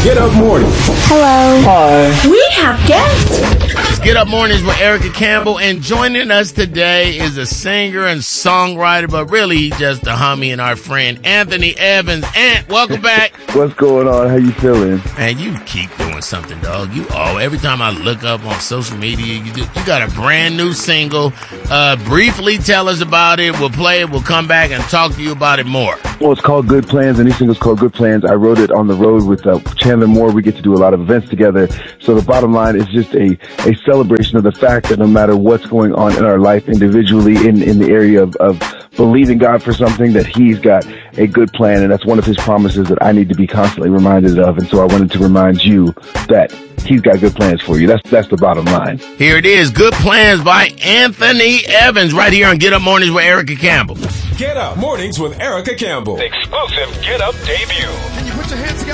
Get Up Mornings. Hello. Hi. We have guests. It's Get Up Mornings with Erica Campbell, and joining us today is a singer and songwriter, but really just a homie and our friend, Anthony Evans. Ant, welcome back. What's going on? How you feeling? And you keep doing something, dog. Every time I look up on social media, you got a brand new single. Briefly tell us about it. We'll play it. We'll come back and talk to you about it more. Well, it's called Good Plans. The new single's called Good Plans. I wrote it on the road with Chandler Moore. We get to do a lot of events together. So the bottom line is just a celebration of the fact that no matter what's going on in our life individually in the area of believing God for something, that He's got a good plan. And that's one of His promises that I need to be constantly reminded of. And so I wanted to remind you that He's got good plans for you. That's the bottom line. Here it is. Good Plans by Anthony Evans right here on Get Up Mornings with Erica Campbell. Get Up Mornings with Erica Campbell. Exclusive Get Up debut. Can you put your hands together?